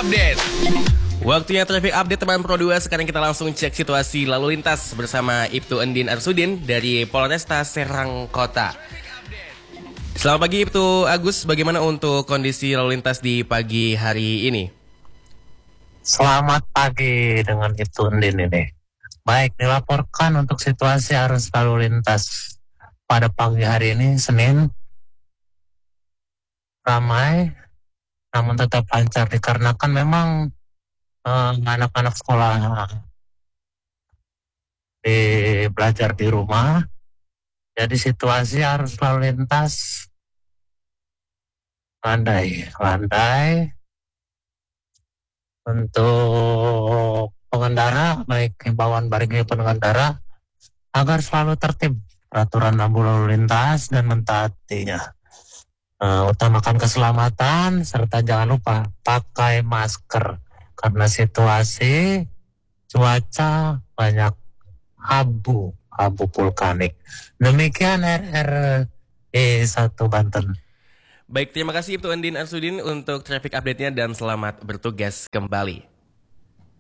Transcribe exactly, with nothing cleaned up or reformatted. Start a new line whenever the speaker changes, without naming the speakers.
Update.
Waktunya traffic update teman Pro dua. Sekarang kita langsung cek situasi lalu lintas bersama Ibtu Endin Arsudin dari Polresta Serang Kota. Selamat pagi Ibtu Agus, bagaimana untuk kondisi lalu lintas di pagi hari ini?
Selamat pagi dengan Ibtu Endin ini. Baik, dilaporkan untuk situasi arus lalu lintas pada pagi hari ini Senin ramai namun tetap lancar dikarenakan memang eh, anak-anak sekolah di belajar di rumah. Jadi situasi arus lalu lintas landai, landai untuk pengendara, baik himbauan bagi pengendara agar selalu tertib peraturan rambu lalu lintas dan mentaatinya. Uh, utamakan keselamatan serta jangan lupa pakai masker karena situasi cuaca banyak abu abu vulkanik. Demikian R R E satu Banten.
Baik, terima kasih Ibtu Endin Arsudin untuk traffic update-nya dan selamat bertugas kembali.